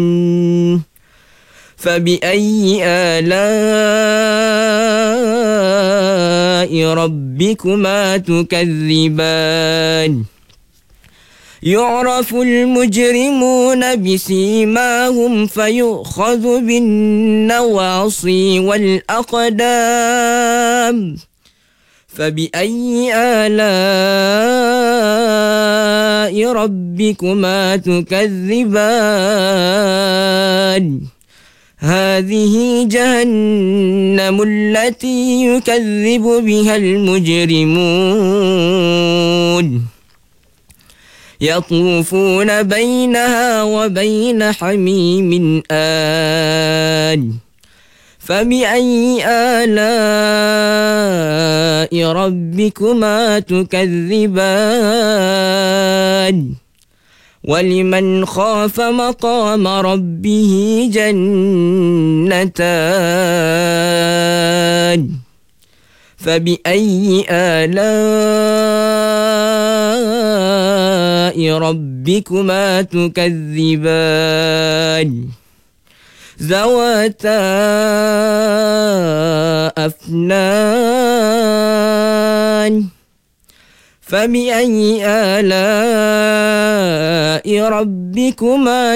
فبأي آلاء ربكما تكذبان يعرف المجرمون بسيماهم فيؤخذ بالنواصي والأقدام فبأي آلاء ربكما تكذبان هذه جهنم التي يكذب بها المجرمون يطوفون بينها وبين حميم آن فبأي آلاء ربكما تكذبان ولمن خاف مقام ربه جنتان فبأي آلاء ربكما تكذبان ذواتا أفنان فبأي آلاء ربكما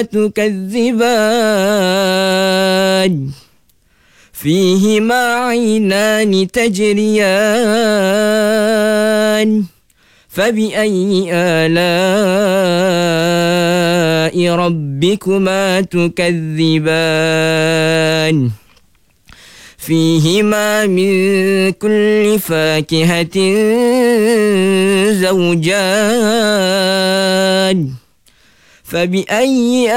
تكذبان فيهما عينان تجريان فبأي آلاء ربكما تكذبان فيهما من كل فاكهة زوجان فبأي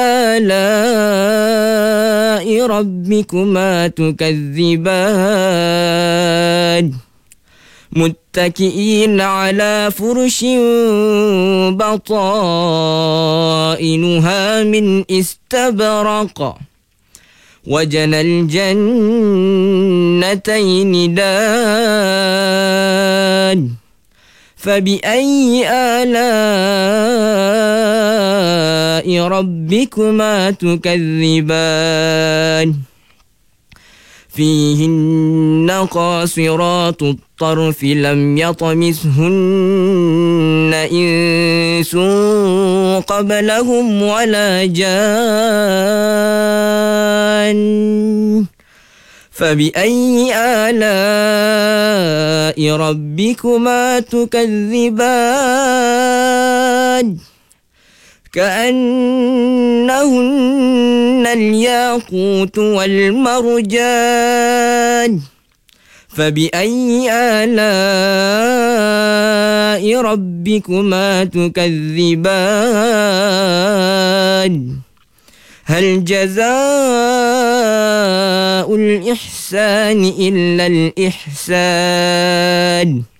آلاء ربكما تكذبان متكئين على فرش بطائنها من استبرق وجنى الجنتين دان فبأي آلاء ربكما تكذبان فيهن قاصرات الطرف لم يطمثهن إنس قبلهم ولا جان فبأي آلاء ربكما تكذبان كأنهن الياقوت والمرجان فبأي آلاء ربكما تكذبان هل جزاء الإحسان إلا الإحسان